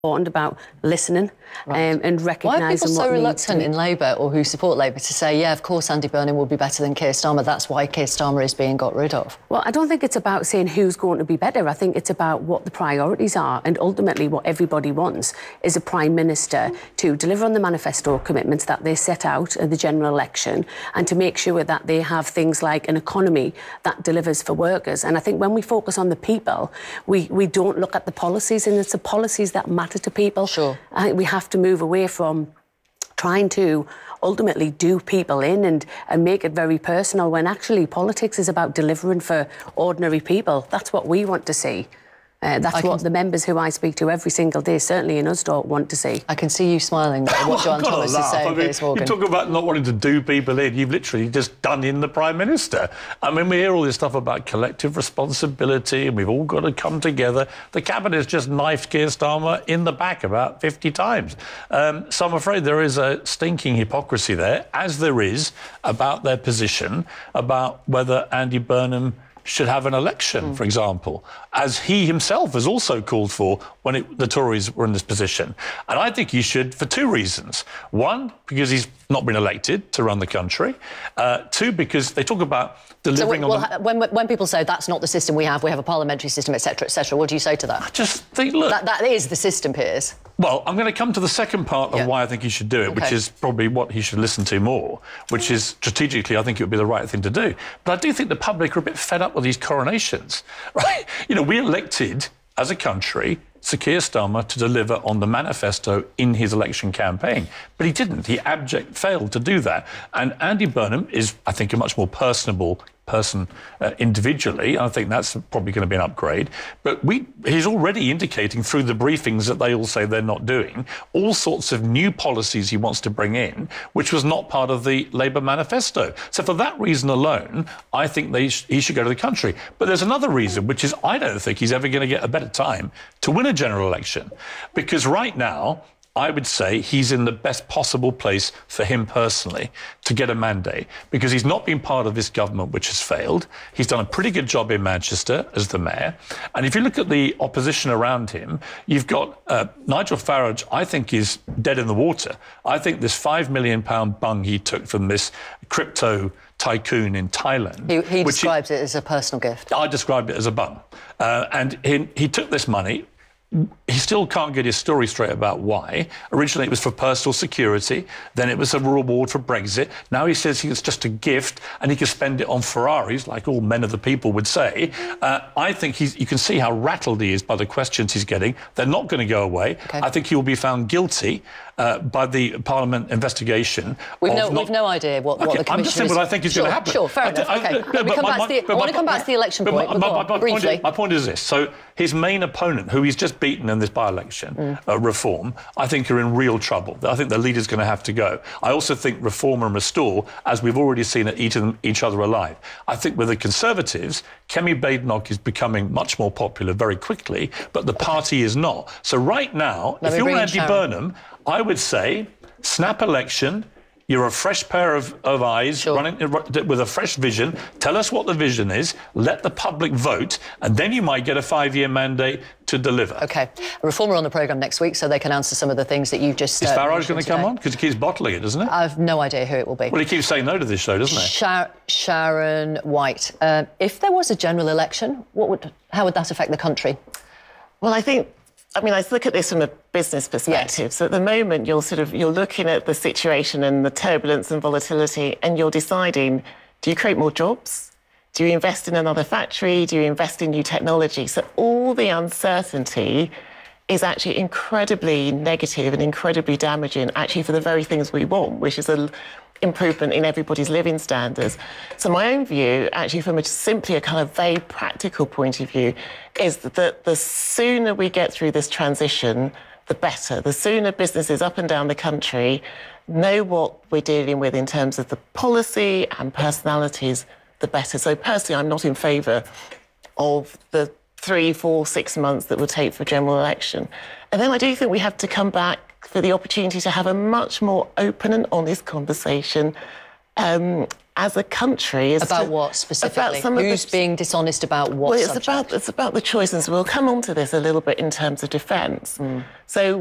important about listening and recognising what Why are people so reluctant in Labour or who support Labour to say, yeah, of course Andy Burnham will be better than Keir Starmer, that's why Keir Starmer is being got rid of? Well, I don't think it's about saying who's going to be better. I think it's about what the priorities are, and ultimately what everybody wants is a Prime Minister to deliver on the manifesto commitments that they set out at the general election, and to make sure that they have things like an economy that delivers for workers. And I think when we focus on the people, we don't look at the policies, and it's the policies that matter to people. Sure. I think we have to move away from trying to ultimately do people in and make it very personal, when actually politics is about delivering for ordinary people. That's what we want to see. That's what the members who I speak to every single day, certainly in Usdaw, want to see. I can see you smiling at what John Thomas is saying, Piers Morgan. You talk about not wanting to do people in. You've literally just done in the Prime Minister. I mean, we hear all this stuff about collective responsibility and we've all got to come together. The Cabinet's just knifed Keir Starmer in the back about 50 times. So I'm afraid there is a stinking hypocrisy there, as there is about their position, about whether Andy Burnham should have an election, for example, as he himself has also called for when the Tories were in this position. And I think he should for two reasons. One, because he's not been elected to run the country. Two, because they talk about delivering when people say that's not the system we have a parliamentary system, etc., what do you say to that? I just think, look... That is the system, Piers. Well, I'm going to come to the second part of why I think he should do it, which is probably what he should listen to more, which is strategically, I think it would be the right thing to do. But I do think the public are a bit fed up with these coronations, right? You know, we elected, as a country, Sir Keir Starmer to deliver on the manifesto in his election campaign. But he didn't. He failed to do that. And Andy Burnham is, I think, a much more personable person individually. I think that's probably going to be an upgrade. But he's already indicating through the briefings that they all say they're not doing all sorts of new policies he wants to bring in, which was not part of the Labour manifesto. So for that reason alone, I think he should go to the country. But there's another reason, which is I don't think he's ever going to get a better time to win a general election. Because right now, I would say he's in the best possible place for him personally to get a mandate, because he's not been part of this government which has failed. He's done a pretty good job in Manchester as the mayor. And if you look at the opposition around him, you've got Nigel Farage, I think, is dead in the water. I think this £5 million bung he took from this crypto tycoon in Thailand. He describes it as a personal gift. I described it as a bung. And he took this money. He still can't get his story straight about why. Originally, it was for personal security. Then it was a reward for Brexit. Now he says it's just a gift and he can spend it on Ferraris, like all men of the people would say. I think you can see how rattled he is by the questions he's getting. They're not going to go away. Okay. I think he will be found guilty by the Parliament investigation. We've no idea what the commission I'm just saying what I think is going to happen. Sure, fair enough. Okay. I want to come back to the election point, briefly. My point is this. So his main opponent, who he's just beaten in this by-election, Reform, I think are in real trouble. I think the leader's going to have to go. I also think Reform and Restore, as we've already seen, are eating each other alive. I think with the Conservatives, Kemi Badenoch is becoming much more popular very quickly, but the party is not. So right now, if you're Andy Burnham, I would say, snap election. You're a fresh pair of eyes, running with a fresh vision. Tell us what the vision is. Let the public vote, and then you might get a 5-year mandate to deliver. OK. Reform are on the programme next week, so they can answer some of the things that you've just... Is Farage going to come on? Because he keeps bottling it, doesn't he? I've no idea who it will be. Well, he keeps saying no to this show, doesn't he? Sharon White. If there was a general election, how would that affect the country? Well, I look at this from a business perspective. Yes. So at the moment, you're looking at the situation and the turbulence and volatility, and you're deciding, do you create more jobs? Do you invest in another factory? Do you invest in new technology? So all the uncertainty is actually incredibly negative and incredibly damaging, actually, for the very things we want, which is an improvement in everybody's living standards. So my own view, actually, from simply a kind of very practical point of view, is that the sooner we get through this transition, the better. The sooner businesses up and down the country know what we're dealing with in terms of the policy and personalities, the better. So personally, I'm not in favour of the 3, 4, 6 months that will take for a general election. And then I do think we have to come back for the opportunity to have a much more open and honest conversation as a country. About what specifically? Who's being dishonest about what subject? It's about the choices. We'll come on to this a little bit in terms of defence. So